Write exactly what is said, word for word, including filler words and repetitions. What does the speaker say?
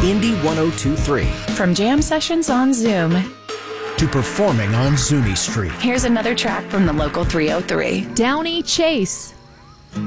Indy one oh two point three. From jam sessions on Zoom To performing on Zuni Street. Here's another track from the local three oh three. Downey Chase.